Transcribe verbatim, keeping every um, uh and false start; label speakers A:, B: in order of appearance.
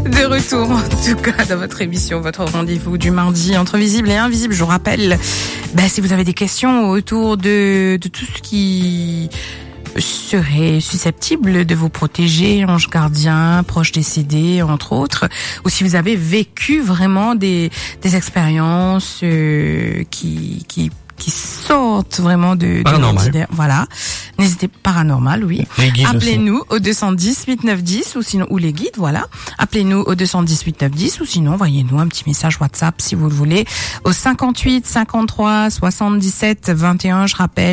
A: De retour, en tout cas, dans votre émission, votre rendez-vous du mardi entre visible et invisible. Je vous rappelle, bah, si vous avez des questions autour de, de tout ce qui serait susceptible de vous protéger, ange gardien, proche décédé, entre autres, ou si vous avez vécu vraiment des, des expériences euh, qui, qui qui sortent vraiment de, de l'ordinaire. Voilà. N'hésitez pas, paranormal, oui. Appelez-nous au deux cent dix, huit neuf dix, ou sinon, ou les guides, voilà. Appelez-nous au deux cent dix, huit neuf dix, ou sinon, envoyez-nous un petit message WhatsApp, si vous le voulez, au cinquante-huit, cinquante-trois, soixante-dix-sept, vingt et un, je rappelle.